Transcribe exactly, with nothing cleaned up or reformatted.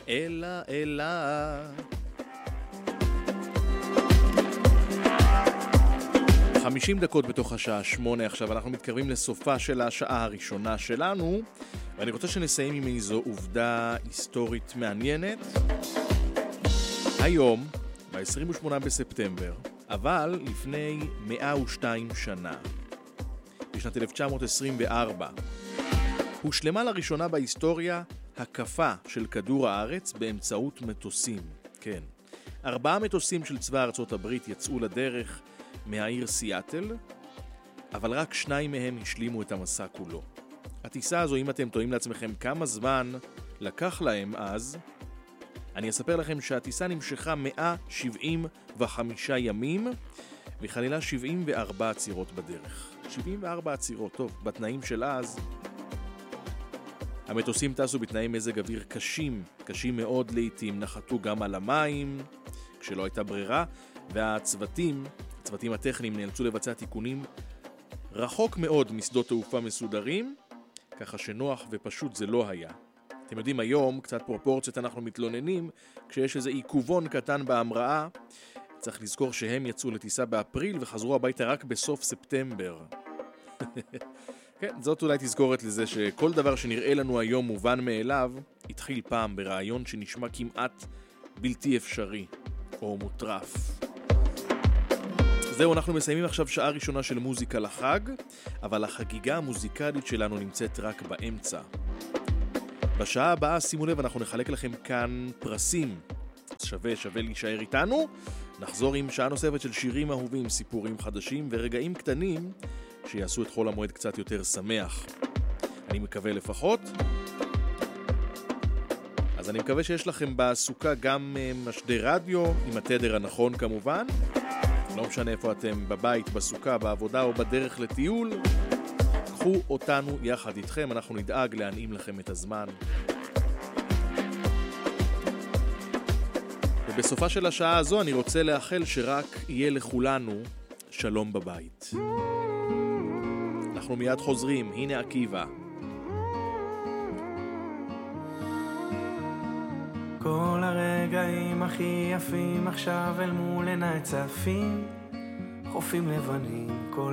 אלה אלה. חמישים דקות בתוך השעה שמונה, עכשיו אנחנו מתקרבים לסופה של השעה הראשונה שלנו, ואני רוצה שנסיים עם איזו עובדה היסטורית מעניינת. היום, ב-עשרים ושמונה בספטמבר, אבל לפני מאה ושתיים שנה, בשנת אלף תשע מאות עשרים וארבע, הושלמה לראשונה בהיסטוריה הקפה של כדור הארץ באמצעות מטוסים. כן, ארבעה מטוסים של צבא ארצות הברית יצאו לדרך מהעיר סיאטל, אבל רק שניים מהם השלימו את המסע כולו. הטיסה הזו, אם אתם תוהים לעצמכם כמה זמן לקח להם אז, אני אספר לכם שהטיסה נמשכה מאה שבעים וחמישה ימים, וכללה שבעים וארבע עצירות בדרך. שבעים וארבע עצירות, טוב, בתנאים של אז. המטוסים טסו בתנאי מזג אוויר קשים, קשים מאוד לעתים, נחתו גם על המים, כשלא הייתה ברירה, והצוותים, הצוותים הטכניים נאלצו לבצע תיקונים רחוק מאוד משדות תעופה מסודרים, ככה שנוח ופשוט זה לא היה. אתם יודעים, היום, קצת פרופורציות אנחנו מתלוננים, כשיש איזה עיכובון קטן בהמראה, צריך לזכור שהם יצאו לטיסה באפריל וחזרו הביתה רק בסוף ספטמבר. כן, זאת אולי תזכורת לזה שכל דבר שנראה לנו היום מובן מאליו, התחיל פעם ברעיון שנשמע כמעט בלתי אפשרי, או מוטרף. זהו, אנחנו מסיימים עכשיו שעה ראשונה של מוזיקה לחג, אבל החגיגה המוזיקלית שלנו נמצאת רק באמצע. בשעה הבאה, שימו לב, אנחנו נחלק לכם כאן פרסים. שווה, שווה להישאר איתנו. נחזור עם שעה נוספת של שירים אהובים, סיפורים חדשים ורגעים קטנים שיעשו את חול המועד קצת יותר שמח. אני מקווה לפחות. אז אני מקווה שיש לכם בסוכה גם משדר רדיו, עם התדר הנכון כמובן. לא משנה איפה אתם, בבית, בסוכה, בעבודה או בדרך לטיול. קחו אותנו יחד איתכם, אנחנו נדאג להנעים לכם את הזמן. ובסופה של השעה הזו אני רוצה לאחל שרק יהיה לכולנו שלום בבית. אנחנו מיד חוזרים, הנה עקיבא. כל הרגעים הכי יפים עכשיו אל מול עיניי צפים, חופים לבנים, כל